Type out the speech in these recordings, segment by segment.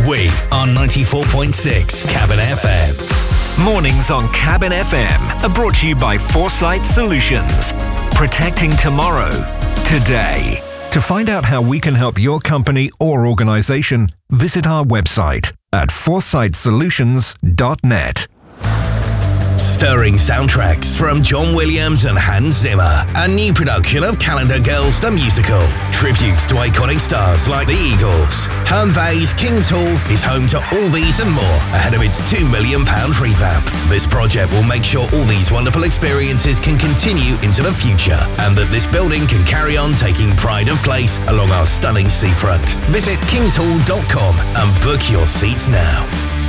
We are 94.6 Cabin FM. Mornings on Cabin FM are brought to you by Foresight Solutions. Protecting tomorrow, today. To find out how we can help your company or organization, visit our website at foresightsolutions.net. Stirring soundtracks from John Williams and Hans Zimmer. A new production of Calendar Girls the Musical. Tributes to iconic stars like the Eagles. Herne Bay's King's Hall is home to all these and more ahead of its £2 million revamp. This project will make sure all these wonderful experiences can continue into the future and that this building can carry on taking pride of place along our stunning seafront. Visit kingshall.com and book your seats now.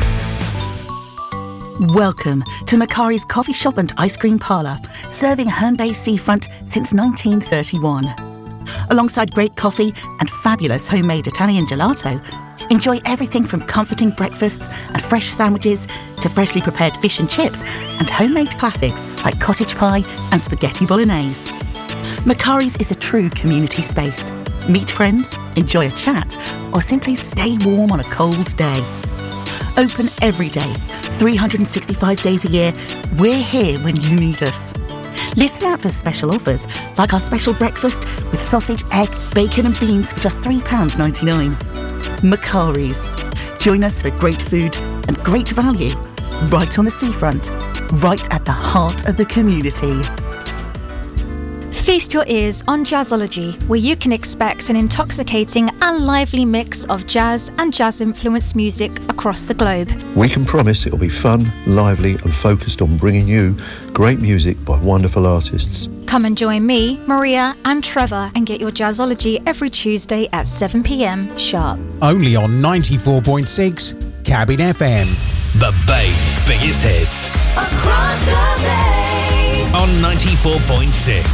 Welcome to Macari's Coffee Shop and Ice Cream Parlour, serving Herne Bay seafront since 1931. Alongside great coffee and fabulous homemade Italian gelato, enjoy everything from comforting breakfasts and fresh sandwiches to freshly prepared fish and chips and homemade classics like cottage pie and spaghetti bolognese. Macari's is a true community space. Meet friends, enjoy a chat, or simply stay warm on a cold day. Open every day, 365 days a year. We're here when you need us. Listen out for special offers, like our special breakfast with sausage, egg, bacon and beans for just £3.99. Macari's. Join us for great food and great value, right on the seafront, right at the heart of the community. Feast your ears on Jazzology, where you can expect an intoxicating and lively mix of jazz and jazz-influenced music across the globe. We can promise it'll be fun, lively and focused on bringing you great music by wonderful artists. Come and join me, Maria and Trevor and get your Jazzology every Tuesday at 7 p.m. sharp. Only on 94.6 Cabin FM. The Bay's biggest hits. Across the Bay. On 94.6